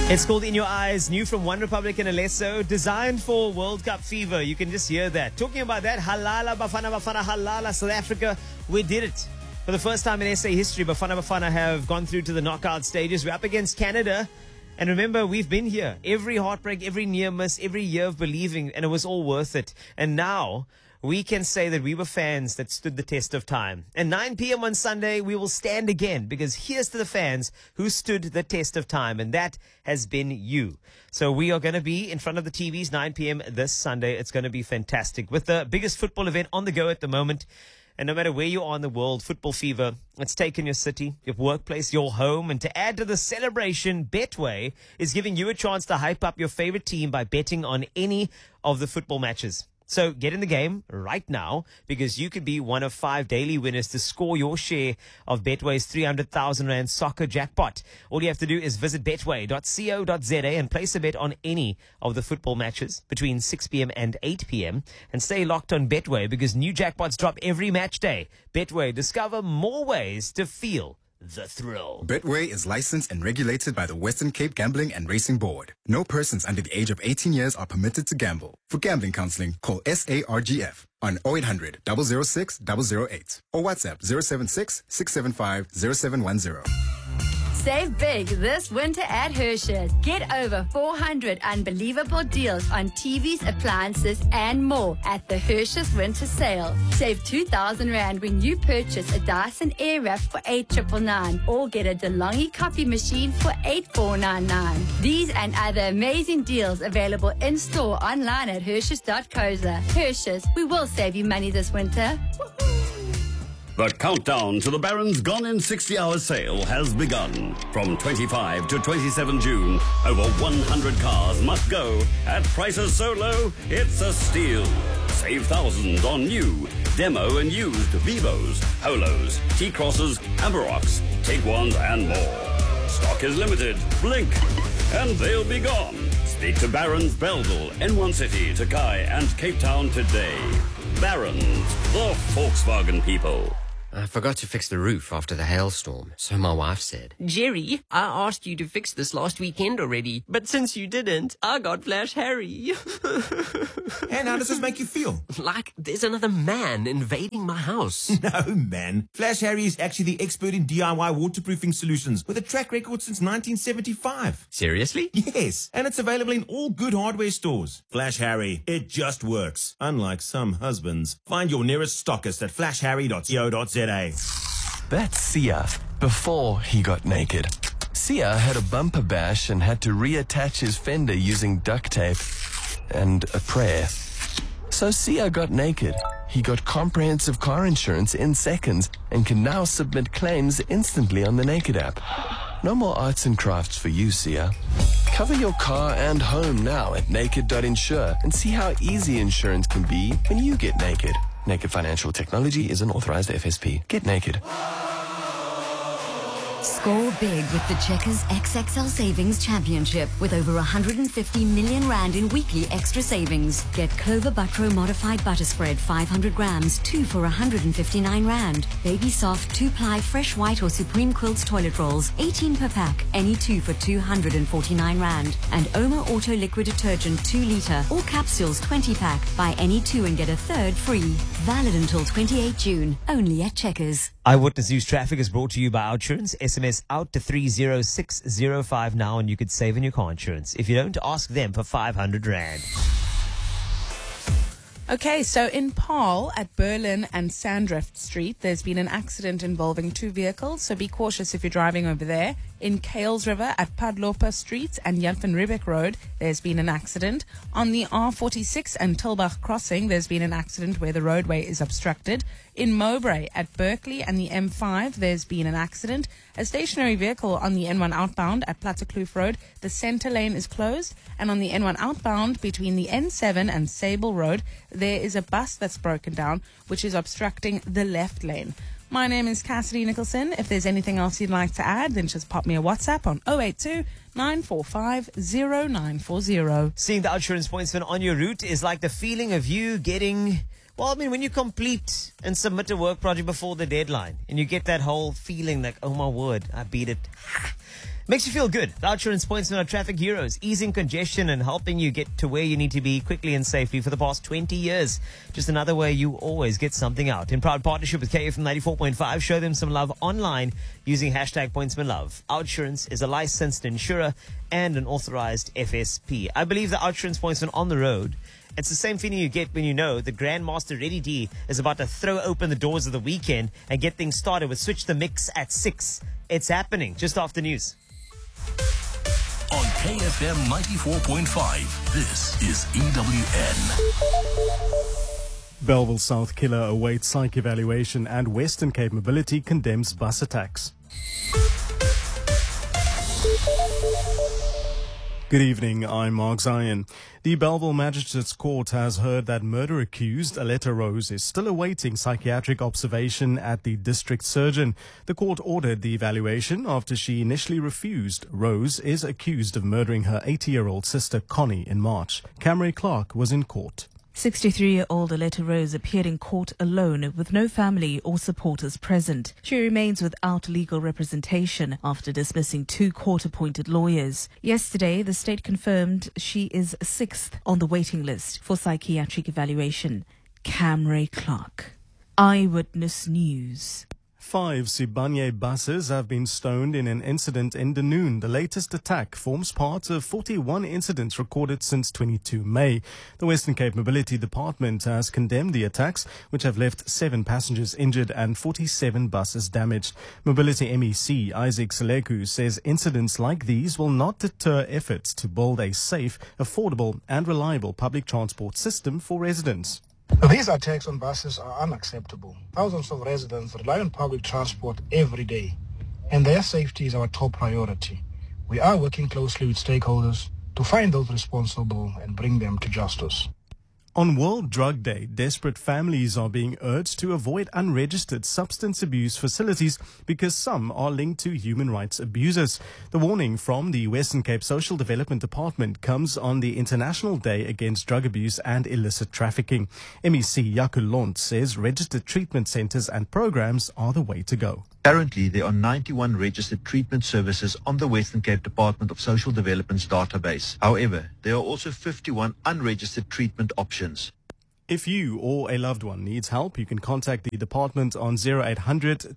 It's called In Your Eyes, new from One Republic and Alesso, designed for World Cup fever. You can just hear that. Talking about that, Halala Bafana Bafana Halala, South Africa, we did it. For the first time in SA history, Bafana Bafana have gone through to the knockout stages. We're up against Canada. And remember, we've been here. Every heartbreak, every near miss, every year of believing, and it was all worth it. And now we can say that we were fans that stood the test of time. At 9 p.m. on Sunday, we will stand again, because here's to the fans who stood the test of time, and that has been you. So we are going to be in front of the TVs 9 p.m. this Sunday. It's going to be fantastic with the biggest football event on the go at the moment. And no matter where you are in the world, football fever, it's taken your city, your workplace, your home. And to add to the celebration, Betway is giving you a chance to hype up your favorite team by betting on any of the football matches. So get in the game right now, because you could be one of 5 daily winners to score your share of Betway's 300,000 Rand soccer jackpot. All you have to do is visit betway.co.za and place a bet on any of the football matches between 6 p.m. and 8 p.m. And stay locked on Betway, because new jackpots drop every match day. Betway, discover more ways to feel the thrill. Betway is licensed and regulated by the Western Cape Gambling and Racing Board. No persons under the age of 18 years are permitted to gamble. For gambling counseling, call SARGF on 0800 006 008 or WhatsApp 076 675 0710. Save big this winter at Hershey's. Get over 400 unbelievable deals on TVs, appliances, and more at the Hershey's Winter Sale. Save 2,000 Rand when you purchase a Dyson Airwrap for 8,999 or get a DeLonghi coffee machine for 8,499. These and other amazing deals available in-store, online at Hershey's.co.za. Hershey's, we will save you money this winter. The countdown to the Barron's Gone in 60 Hours sale has begun. From 25 to 27 June, over 100 cars must go at prices so low, it's a steal. Save thousands on new, demo and used Vivos, Polos, T-Crosses, Amarocks, Tiguans and more. Stock is limited. Blink and they'll be gone. Speak to Barron's Belleville, N1 City, Takai and Cape Town today. Barron's, the Volkswagen people. I forgot to fix the roof after the hailstorm, so my wife said. Jerry, I asked you to fix this last weekend already, but since you didn't, I got Flash Harry. And how does this make you feel? Like there's another man invading my house. No, man. Flash Harry is actually the expert in DIY waterproofing solutions with a track record since 1975. Seriously? Yes, and it's available in all good hardware stores. Flash Harry, it just works. Unlike some husbands. Find your nearest stockist at flashharry.co.za. That's Sia, before he got naked. Sia had a bumper bash and had to reattach his fender using duct tape and a prayer. So Sia got naked. He got comprehensive car insurance in seconds and can now submit claims instantly on the Naked app. No more arts and crafts for you, Sia. Cover your car and home now at naked.insure and see how easy insurance can be when you get naked. Naked Financial Technology is an authorized FSP. Get naked. Score big with the Checkers XXL Savings Championship with over 150 million Rand in weekly extra savings. Get Clover Butro Modified Butter Spread 500 grams, 2 for 159 Rand. Baby Soft 2-ply Fresh White or Supreme Quilts Toilet Rolls, 18 per pack, any 2 for 249 Rand. And Oma Auto Liquid Detergent 2 litre or capsules 20 pack. Buy any 2 and get a third free. Valid until 28 June. Only at Checkers. Eyewitness News Traffic is brought to you by Outsurance. SMS out to 30605 now and you could save on your car insurance. If you don't, ask them for 500 Rand. Okay, so in Paarl at Berlin and Sandrift Street, there's been an accident involving 2 vehicles, so be cautious if you're driving over there. In Kales River at Padlopa Street and Jan van Riebeck Road, there's been an accident. On the R46 and Tilbach Crossing, there's been an accident where the roadway is obstructed. In Mowbray at Berkeley and the M5, there's been an accident. A stationary vehicle on the N1 outbound at Plattekloof Road, the center lane is closed. And on the N1 outbound between the N7 and Sable Road, there is a bus that's broken down, which is obstructing the left lane. My name is Cassidy Nicholson. If there's anything else you'd like to add, then just pop me a WhatsApp on 082 945 0940. Seeing the Outsurance points on your route is like the feeling of you getting... Well, I mean, when you complete and submit a work project before the deadline and you get that whole feeling like, oh my word, I beat it. Makes you feel good. The Outsurance Pointsmen are traffic heroes, easing congestion and helping you get to where you need to be quickly and safely for the past 20 years. Just another way you always get something out. In proud partnership with KFM 94.5, show them some love online using hashtag PointsmanLove. Outsurance is a licensed insurer and an authorized FSP. I believe the Outsurance Pointsman on the road. It's the same feeling you get when you know the Grandmaster Reddy D is about to throw open the doors of the weekend and get things started with Switch the Mix at 6. It's happening just after news. On KFM 94.5, this is EWN. Belleville South killer awaits psych evaluation and Western Cape Mobility condemns bus attacks. Good evening, I'm Mark Zion. The Belleville Magistrates Court has heard that murder accused Aletta Rose is still awaiting psychiatric observation at the district surgeon. The court ordered the evaluation after she initially refused. Rose is accused of murdering her 80-year-old sister Connie in March. Camry Clark was in court. 63-year-old Aletta Rose appeared in court alone with no family or supporters present. She remains without legal representation after dismissing 2 court-appointed lawyers. Yesterday, the state confirmed she is 6th on the waiting list for psychiatric evaluation. Camry Clark, Eyewitness News. 5 Sibanye buses have been stoned in an incident in Dunoon. The latest attack forms part of 41 incidents recorded since 22 May. The Western Cape Mobility Department has condemned the attacks, which have left 7 passengers injured and 47 buses damaged. Mobility MEC Isaac Seleku says incidents like these will not deter efforts to build a safe, affordable and reliable public transport system for residents. These attacks on buses are unacceptable. Thousands of residents rely on public transport every day, and their safety is our top priority. We are working closely with stakeholders to find those responsible and bring them to justice. On World Drug Day, desperate families are being urged to avoid unregistered substance abuse facilities because some are linked to human rights abusers. The warning from the Western Cape Social Development Department comes on the International Day Against Drug Abuse and Illicit Trafficking. MEC Jaco Lont says registered treatment centers and programs are the way to go. Currently, there are 91 registered treatment services on the Western Cape Department of Social Development's database. However, there are also 51 unregistered treatment options. If you or a loved one needs help, you can contact the department on 0800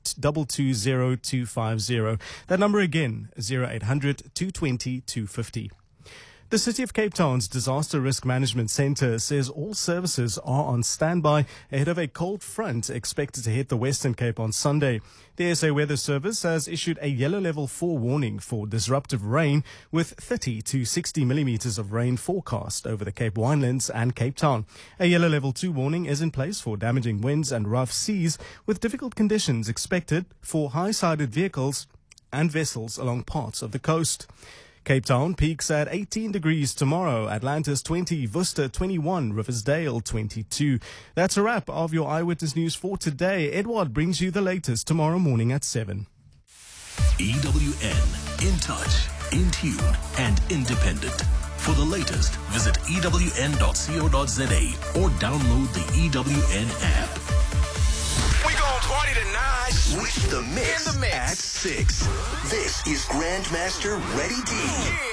220 250. That number again, 0800 220 250. The City of Cape Town's Disaster Risk Management Centre says all services are on standby ahead of a cold front expected to hit the Western Cape on Sunday. The SA Weather Service has issued a yellow level 4 warning for disruptive rain with 30 to 60 millimeters of rain forecast over the Cape Winelands and Cape Town. A yellow level 2 warning is in place for damaging winds and rough seas with difficult conditions expected for high-sided vehicles and vessels along parts of the coast. Cape Town peaks at 18 degrees tomorrow, Atlantis 20, Worcester 21, Riversdale 22. That's a wrap of your Eyewitness News for today. Edward brings you the latest tomorrow morning at 7. EWN, in touch, in tune and independent. For the latest, visit ewn.co.za or download the EWN app. We gon' party tonight. Switch the mix, at 6. This is Grandmaster Reddy D. Yeah.